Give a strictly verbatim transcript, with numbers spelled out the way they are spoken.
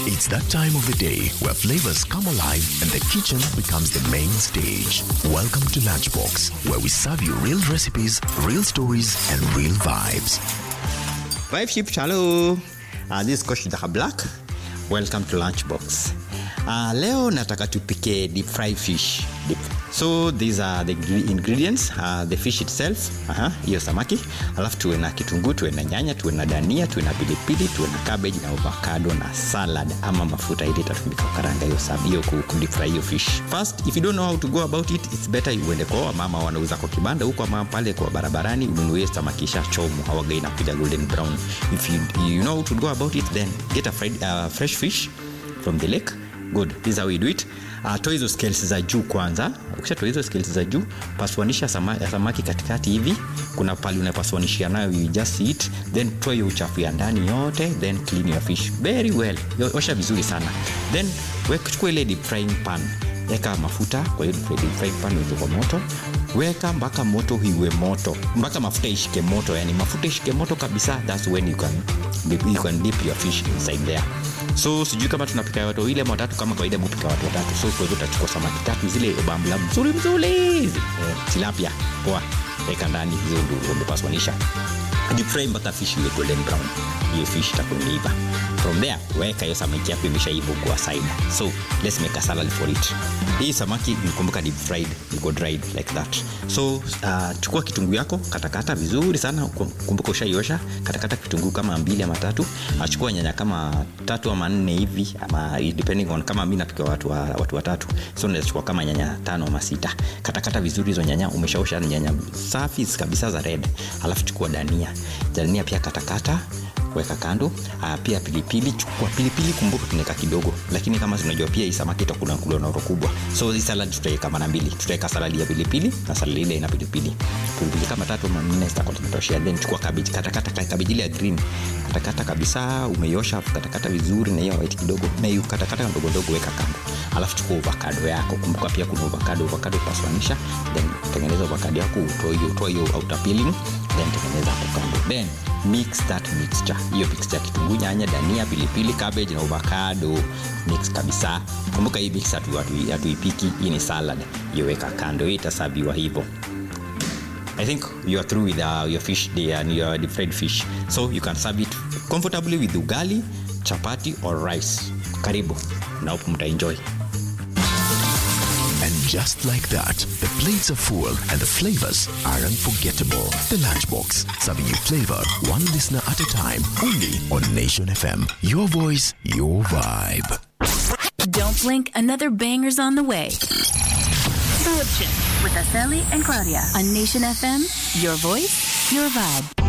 It's that time of the day where flavors come alive and the kitchen becomes the main stage. Welcome to Lunchbox, where we serve you real recipes, real stories, and real vibes. Vibe Ship, hello. Uh, this is Coach Daha Black. Welcome to Lunchbox. Uh, leo nataka tupike deep fried fish. Deep. So these are the ingredients. Uh, the fish itself, aha, hiyo samaki, alafu tuwe na kitunguu, tuwe na nyanya, tuwe na dania, tuwe na pilipili, tuwe na cabbage na avocado na salad ama mafuta ili itatumika kukaranga hiyo sabio ku deep fry hiyo fish. First, if you don't know how to go about it, it's better you uende kwa mama wanauza kwa kibanda huko ama pale kwa barabarani ununue samaki kisha chomu hawaga inakuja golden brown. If you you know how to go about it, then get a fried, uh, fresh fish from the lake. Good. This is how we do it. Uh, toa hizo scales za juu kwanza. Ukishatoa hizo scales za juu, pasuanisha samaki, samaki katikati hivi. Kuna pali unapasuanishia nayo, you just see it. Then toa hiyo uchafu ya ndani yote, then clean your fish very well. Osha vizuri sana. Then weka chukua ile deep frying pan. Weka mafuta kwa hiyo deep frying pan weke kwa moto. Weka mpaka moto iwe moto. Mpaka mafuta ishike moto, yani mafuta ishike moto kabisa. That's when you can you can dip your fish inside there. So sijui kama tunapika watu ile matatu kama kawaida mpika watu watatu. So kwa hivyo tutachukua samaki tatu zile bambla mzuri mzuri. Eh, tilapia poa. Weka ndani hizo ndio mpasuanisha. Deep fry mpaka fish iwe golden brown. Hiyo fish itakuiva. From there, weka hiyo samaki yako imeshaiva kwa side. So, let's make a salad for it. Hii samaki nikumbuka deep fried, iko dried like that. So, uh, chukua kitunguu yako, katakata vizuri sana, kumbuka ushaiosha, katakata kitunguu kama mbili ama tatu, achukua nyanya kama tatu ama nne hivi, ama depending on kama mimi napika watu wa, watu watatu. So, nachukua kama nyanya tano ama sita. Katakata vizuri hizo nyanya, umeshaosha nyanya safi kabisa za red. Alafu chukua dania. Dania pia katakata weka kando. Uh, pia pilipili, chukua pilipili kumbuka tunaweka kidogo, lakini kama tunajua pia hii samaki itakula kula na roho kubwa. So hii salad tutaweka mara mbili. Tutaweka salad ya pilipili na salad ile ina pilipili. Pilipili kama tatu ama nne zitakuwa zinatosha. Then chukua cabbage, katakata cabbage ile ya green. Katakata kabisa, umeiosha, katakata vizuri na hiyo white kidogo. Na hiyo katakata ndogo ndogo weka kando. Alafu chukua avocado yako. Kumbuka pia kuna avocado, avocado pasuanisha. Then tengeneza avocado yako, utoe hiyo, utoe hiyo outer peeling, then tengeneza hapo kando. Then mix that mixture. Hiyo mixture kitunguu, nyanya, dania, pilipili, cabbage na avocado mix kabisa. Kumbuka hii mix hatu hatuipiki, hii ni salad. Hiyo weka kando, hii itasabiwa hivyo. I think you are through with uh, your fish day and your deep fried fish. So you can serve it comfortably with ugali, chapati or rice. Karibu. Na hope mta enjoy. And just like that, the plates are full and the flavors are unforgettable. The Lunchbox, serving you flavor one listener at a time, only on Nation F M. Your voice, your vibe. Don't blink, another banger's on the way. Food Shift with Aseli and Claudia on Nation F M. Your voice, your vibe.